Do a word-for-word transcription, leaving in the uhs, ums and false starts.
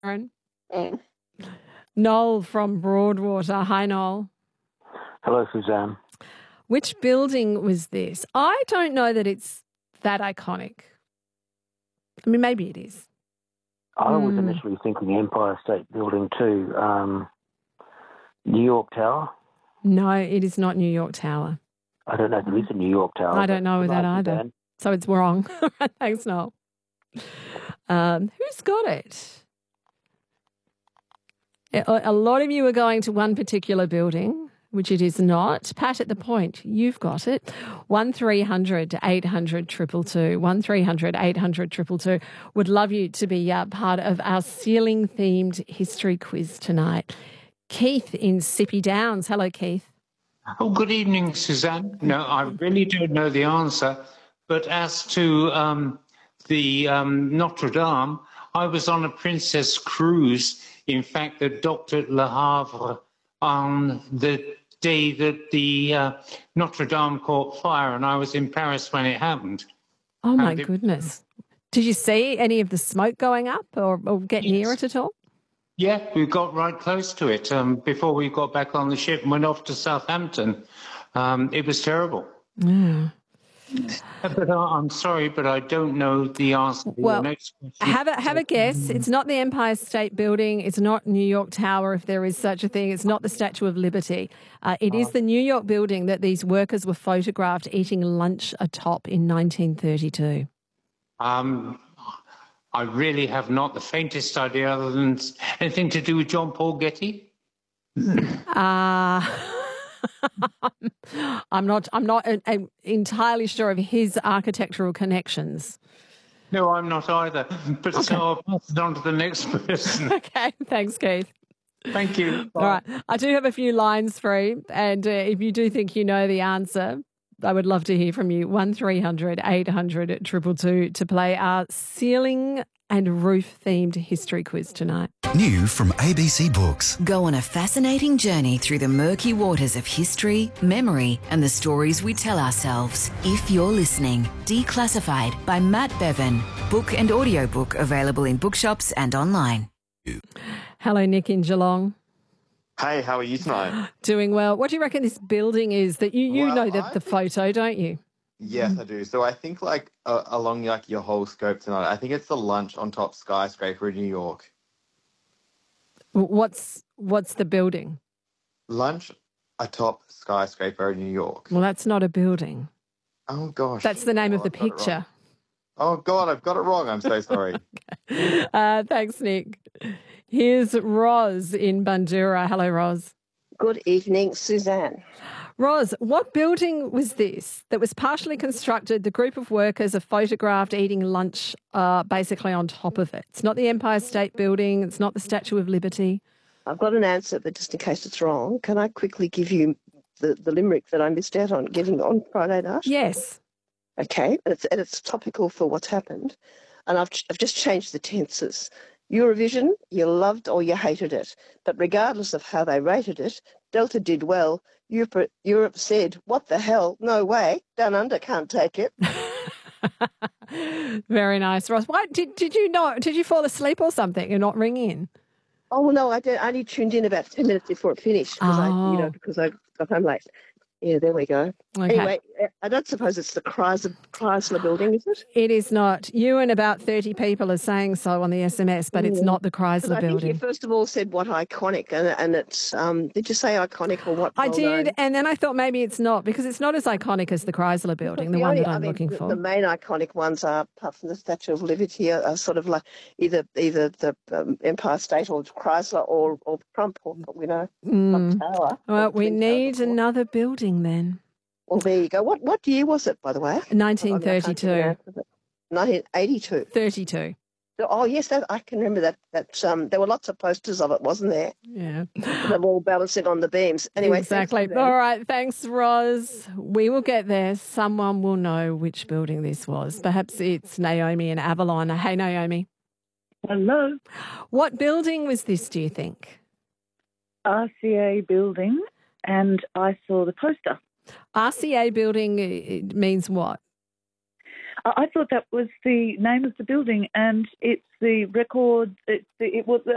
Karen. Mm. Noel from Broadwater. Hi, Noel. Hello, Suzanne. Which building was this? I don't know that it's that iconic. I mean, maybe it is. I was Mm. initially thinking Empire State Building too. Um, New York Tower? No, it is not New York Tower. I don't know if there is a New York Tower. I don't know but that good night, either. Suzanne. So it's wrong. Thanks, Noel. Um, who's got it? A a lot of you are going to one particular building, which it is not. Pat at the Point, you've got it. one three hundred eight hundred two two two. one three hundred eight hundred two two two. Would love you to be uh, part of our ceiling-themed history quiz tonight. Keith in Sippy Downs. Hello, Keith. Oh, good evening, Suzanne. No, I really don't know the answer, but as to um, the um, Notre Dame, I was on a Princess cruise, in fact, that docked at Le Havre on the day that the uh, Notre Dame caught fire, and I was in Paris when it happened. Oh, my And it- goodness. Did you see any of the smoke going up or, or get Yes. near it at all? Yeah, we got right close to it um, before we got back on the ship and went off to Southampton. Um, it was terrible. Yeah. But uh, I'm sorry, but I don't know the answer to Well, your next question. Have a have a guess. It's not the Empire State Building. It's not New York Tower, if there is such a thing. It's not the Statue of Liberty. Uh, it is the New York building that these workers were photographed eating lunch atop in nineteen thirty-two. Um, I really have not the faintest idea other than anything to do with John Paul Getty. Uh, I'm not. I'm not uh, uh, entirely sure of his architectural connections. No, I'm not either. But so I'll pass it on to the next person. Okay, thanks, Keith. Thank you. All right, I do have a few lines free, and uh, if you do think you know the answer, I would love to hear from you. One three hundred eight hundred two two two to play our ceiling and roof themed history quiz tonight. New from A B C Books. Go on a fascinating journey through the murky waters of history, memory, and the stories we tell ourselves. If you're listening, Declassified by Matt Bevan. Book and audiobook available in bookshops and online. Hello, Nick in Geelong. Hey, how are you tonight? Doing well. What do you reckon this building is? That you you Well, know the, I the think- photo, don't you? Yes, I do. So I think like uh, along like your whole scope tonight, I think it's the lunch on top skyscraper in New York. What's what's the building? Lunch atop skyscraper in New York. Well, that's not a building. Oh gosh. That's the name Oh, of the I've got it wrong. picture. Oh God, I've got it wrong. I'm so sorry. Uh, thanks, Nick. Here's Roz in Bandura. Hello, Roz. Good evening, Suzanne. Roz, what building was this that was partially constructed? The group of workers are photographed eating lunch uh, basically on top of it. It's not the Empire State Building. It's not the Statue of Liberty. I've got an answer, but just in case it's wrong, can I quickly give you the, the limerick that I missed out on getting on Friday night? Yes. Okay, and it's, and it's topical for what's happened. And I've, I've just changed the tenses. Eurovision, you loved or you hated it. But regardless of how they rated it, Delta did well. Europe, Europe said, what the hell? No way. Down under can't take it. Very nice, Roz. Why did did you not? Did you fall asleep or something and not ring in? Oh, no, I, did, I only tuned in about ten minutes before it finished because I, you Oh. know, because I got home late. Yeah, there we go. Okay. Anyway, I don't suppose it's the Chrysler, Chrysler building, is it? It is not. You and about thirty people are saying so on the S M S, but it's Yeah. not the 'Cause Chrysler I think you Building. first of all said what iconic, and, and it's, um, did you say iconic or what? I well did, known? and then I thought maybe it's not because it's not as iconic as the Chrysler Building, the, The one only- that I'm I mean, looking the, for. The main iconic ones are, apart from the Statue of Liberty, are, are sort of like either either the um, Empire State or Chrysler or, or Trump, or, you know, Mm. Trump Tower. Well, or we Twin Tower need before. another building then. Well, there you go. What what year was it, by the way? nineteen I mean, I can't give you an thirty-two. answer, but nineteen eighty-two. thirty-two. Oh, yes, that, I can remember that. That um, there were lots of posters of it, wasn't there? Yeah. Them all balancing on the beams. Anyway, thanks, Exactly. Suzanne. All right. Thanks, Roz. We will get there. Someone will know which building this was. Perhaps it's Naomi in Avalon. Hey, Naomi. Hello, What building was this, do you think? R C A building, and I saw the poster. R C A building it means what? I I thought that was the name of the building, and it's the record. It's the, it was